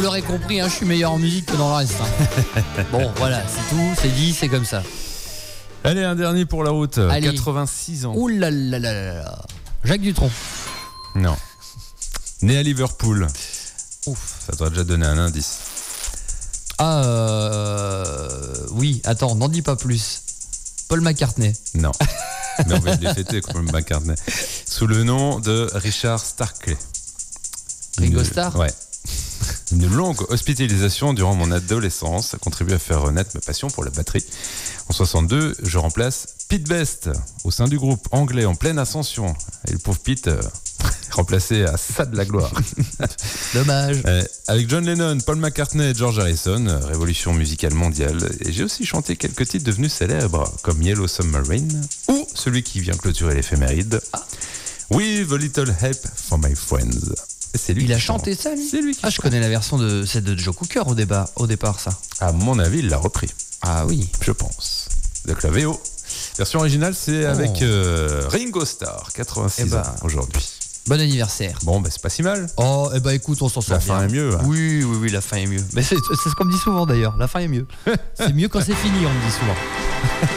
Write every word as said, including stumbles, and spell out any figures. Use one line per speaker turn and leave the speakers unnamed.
l'aurez compris, hein, je suis meilleur en musique que dans le reste. Hein. Bon, voilà, c'est tout, c'est dit, c'est comme ça.
Allez, un dernier pour la route.
Allez.
quatre-vingt-six ans.
Ouh là là là là là. Jacques Dutronc.
Non. Né à Liverpool.
Ouf.
Ça doit déjà donner un indice.
Ah, euh, oui, attends, n'en dis pas plus. Paul McCartney.
Non. Mais on va les fêter comme McCartney. Sous le nom de Richard Starkey.
Ringo
Une-
Starr.
Ouais. Une longue hospitalisation durant mon adolescence a contribué à faire renaître ma passion pour la batterie. En soixante-deux, je remplace Pete Best au sein du groupe anglais en pleine ascension. Et le pauvre Pete, euh, remplacé à ça de la gloire.
Dommage.
Euh, avec John Lennon, Paul McCartney et George Harrison, euh, révolution musicale mondiale. Et j'ai aussi chanté quelques titres devenus célèbres, comme Yellow Submarine ou celui qui vient clôturer l'éphéméride, With a Little Help from My Friends. Et c'est lui
Il
qui
a
chante.
chanté ça, lui.
C'est lui qui
Ah, je
chante.
connais la version de celle de Joe Cooker au départ, au départ, ça.
À mon avis, il l'a repris,
Ah oui.
je pense. Donc la V O. Version originale, c'est
Oh.
avec euh, Ringo Starr, quatre-vingt-six
Eh ben.
ans aujourd'hui.
Bon anniversaire.
Bon, ben c'est pas si mal.
Oh, eh ben écoute, on s'en sort
La
bien.
fin est mieux. Hein.
Oui, oui, oui, la fin est mieux. Mais c'est, c'est ce qu'on me dit souvent d'ailleurs. La fin est mieux. C'est mieux quand c'est fini, on me dit souvent.